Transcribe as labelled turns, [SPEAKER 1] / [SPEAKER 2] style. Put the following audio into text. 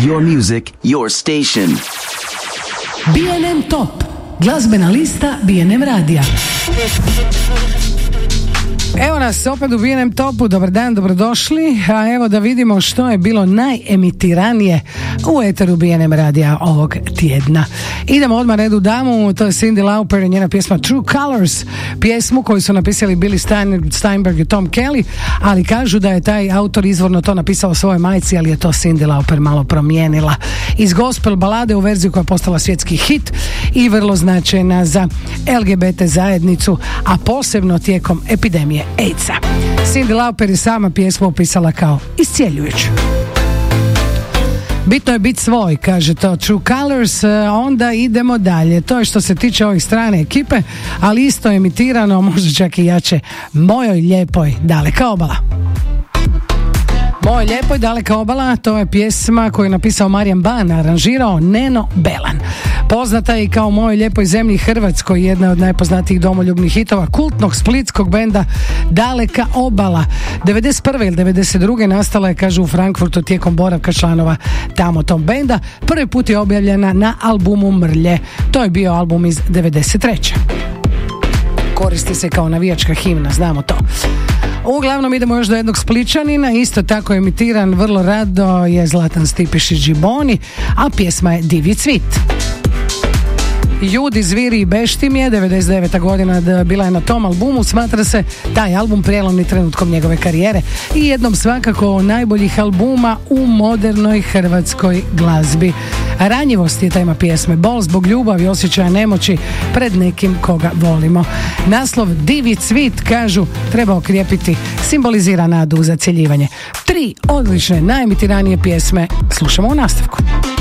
[SPEAKER 1] Your music, your station.
[SPEAKER 2] BNM Top, glazbena lista BNM radija. Evo nas opet u BNM Topu, dobar dan, dobrodošli, a evo da vidimo što je bilo najemitiranije u eteru BNM radija ovog tjedna. Idemo odmah redu damu, to je Cyndi Lauper i njena pjesma True Colors, pjesmu koju su napisali Billy Steinberg i Tom Kelly, ali kažu da je taj autor izvorno to napisao svojoj majci, ali je to Cyndi Lauper malo promijenila. Iz gospel balade u verziju koja je postala svjetski hit i vrlo značajna za LGBT zajednicu, a posebno tijekom epidemije AIDS-a. Cyndi Lauper je sama pjesmu opisala kao iscijeljujuću. Bitno je biti svoj, kaže to True Colors. Onda idemo dalje. To je što se tiče ovih strane ekipe, ali isto emitirano, možda čak i jače, Mojoj lijepoj daleka obala. Mojoj lijepoj daleka obala, to je pjesma koju je napisao Marijan Ban, aranžirao Neno Belan. Poznata je i kao Mojoj lijepoj zemlji Hrvatskoj, jedna od najpoznatijih domoljubnih hitova kultnog splitskog benda Daleka obala. 91. ili 92. nastala je, kažu, u Frankfurtu tijekom boravka članova tamo tog benda. Prvi put je objavljena na albumu Mrlje. To je bio album iz 93. Koristi se kao navijačka himna, znamo to. Uglavnom idemo još do jednog Spličanina, isto tako emitiran vrlo rado je Zlatan Stipišić Džiboni, a pjesma je Divlji cvit. Judi, zviri i beštimje, 99. godina bila je na tom albumu, smatra se taj album prijelomni trenutkom njegove karijere i jednom svakako najboljih albuma u modernoj hrvatskoj glazbi. Ranjivost je tema pjesme, bol zbog ljubavi, osjećaja nemoći pred nekim koga volimo. Naslov Divlji cvit, kažu, treba okrijepiti, simbolizira nadu za cjeljivanje. 3 odlične najemitiranije pjesme slušamo u nastavku.